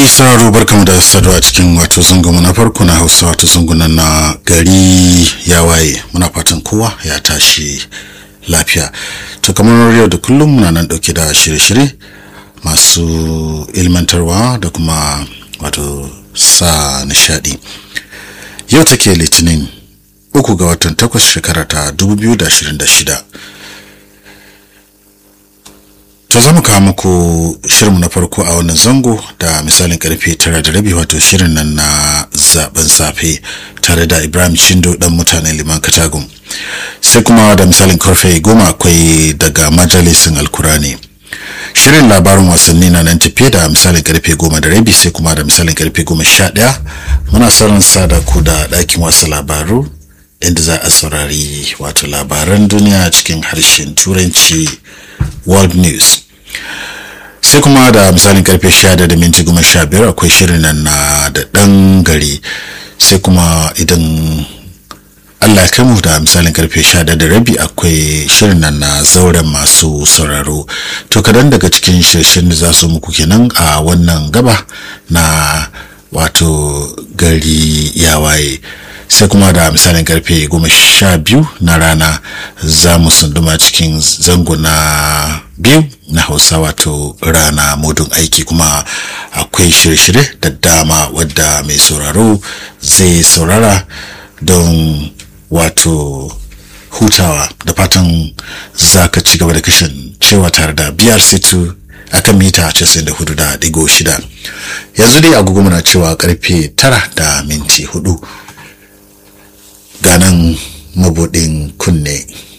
Mai sauraro barkamu da saduwa cikin wato zangonmu na farko na Hausa wato zangunan na gari ya waye. Muna fatan kowa ya tashi lafiya. To kamar yau da kullum muna nan dauke da shirye-shirye masu ilmantarwa da kuma wato sa nishadi. Yau take Litinin 3 ga watan 8 shekara ta 2026. To zamu kawo muku shirinmu na farko a wannan zango da misalin karfe 9:30 wato shirin nan na zaben safe tare da Ibrahim Chindo dan mutanen Liman Katagum. Sai kuma da misalin karfe 10 akwai daga majalisin Alkurani. Shirin labarin wasanni na nan tafiye da misalin karfe 10:30 sai kuma da misalin karfe 11 muna sauran sada ku da ɗakin wasu labaru inda za a saurari wato labaran duniya cikin harshen Turanci World News. Sai kuma da misalin karfe 11:15 akwai shirin nan na da dan gari. Sai kuma idan Allah ya mu da misalin karfe 11:30 akwai shirin nan na zauren masu sauraro. To kadan daga cikin shirin da za su muku kenan a wannan gaba na wato gari ya waye. Sai kuma da misalin karfe 12 na rana za mu sunduma cikin zango na biyu na Hausa wato rana mudun aiki, kuma akwai shirye-shirye da dama wadda mai sauraro zai saurara don wato hutawa. Da fatan za ka ci gaba da kasancewa tare da BRC2 akan mita 94.6. yanzu dai agogo muna cewa karfe 9:04 ganan mabudin kunne.